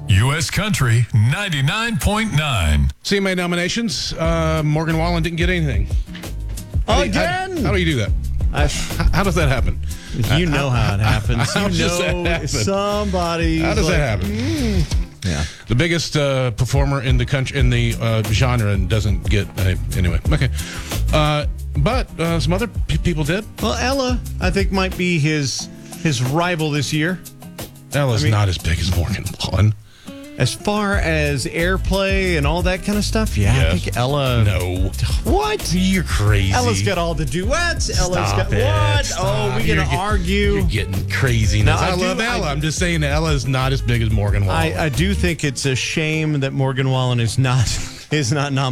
U.S. Country 99.9. CMA nominations. Morgan Wallen didn't get anything. Again? How do you do that? How does that happen? You know how it happens. How does that happen? Somebody. How does that happen? Yeah. The biggest performer in the country in the genre and doesn't get anyway. Okay, but some other people did. Well, Ella, I think, might be his rival this year. Ella's not as big as Morgan Wallen. As far as airplay and all that kind of stuff, I think Ella. No. What? You're crazy. Ella's got all the duets. Ella's got what? Stop. Oh, we're gonna argue. You're getting crazy now. I love Ella. I'm just saying Ella's not as big as Morgan Wallen. I do think it's a shame that Morgan Wallen is not nominated.